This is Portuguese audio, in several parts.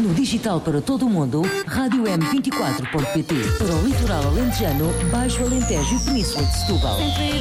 No digital para todo o mundo, Rádio M24.pt. Para o litoral alentejano, Baixo Alentejo e Península de Setúbal.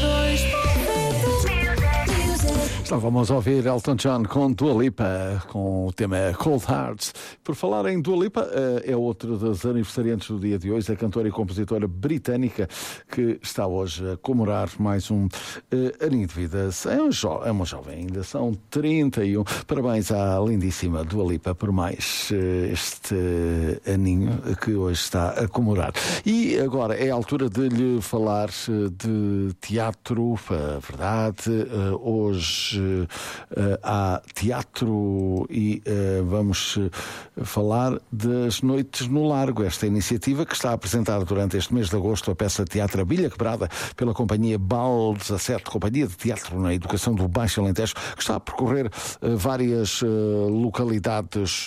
Estávamos a ouvir Elton John com Dua Lipa, com o tema Cold Hearts. Por falar em Dua Lipa, é outro dos aniversariantes do dia de hoje, a cantora e compositora britânica que está hoje a comemorar mais um aninho de vida. É uma jovem ainda, são 31. Parabéns à lindíssima Dua Lipa por mais este aninho que hoje está a comemorar. E agora é a altura de lhe falar de teatro, verdade. Hoje há teatro e vamos falar das Noites no Largo, esta iniciativa que está a apresentar durante este mês de agosto a peça de teatro A Bilha Quebrada pela companhia BAL 17, Companhia de Teatro na Educação do Baixo Alentejo, que está a percorrer várias localidades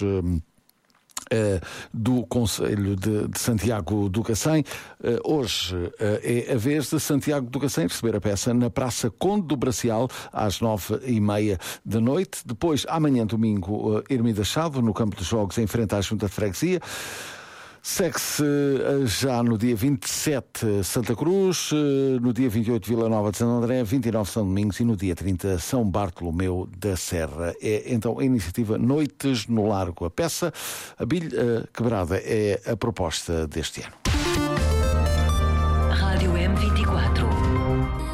do Concelho de Santiago do Cacém. Hoje é a vez de Santiago do Cacém receber a peça na Praça Conde do Bracial às 9h30 da noite. Depois, amanhã domingo, Ermida Chado, no campo dos jogos, em frente à Junta de Freguesia. Segue-se já no dia 27 Santa Cruz, no dia 28 Vila Nova de Santo André, 29 São Domingos e no dia 30 São Bartolomeu da Serra. É então a iniciativa Noites no Largo. A peça A Bilha Quebrada é a proposta deste ano. Rádio M24.